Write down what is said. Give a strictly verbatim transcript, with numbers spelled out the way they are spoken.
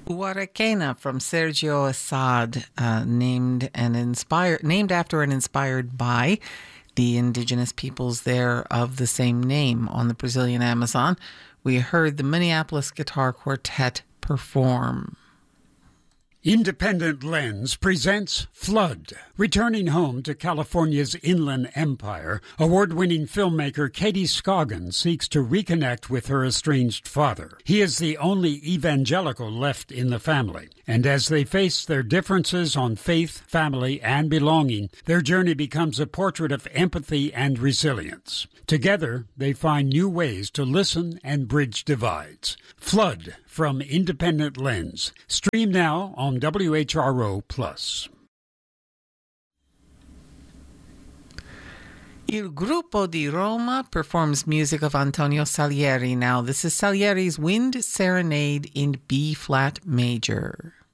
Huarequena from Sergio Assad, uh, named and inspired, named after and inspired by the indigenous peoples there of the same name on the Brazilian Amazon. We heard the Minneapolis Guitar Quartet perform. Independent Lens presents Flood. Returning home to California's Inland Empire, award-winning filmmaker Katie Scoggins seeks to reconnect with her estranged father. He is the only evangelical left in the family, and as they face their differences on faith, family, and belonging, their journey becomes a portrait of empathy and resilience. Together, they find new ways to listen and bridge divides. Flood from Independent Lens. Stream now on W H R O Plus. Il Gruppo di Roma performs music of Antonio Salieri. Now, this is Salieri's Wind Serenade in B-flat major.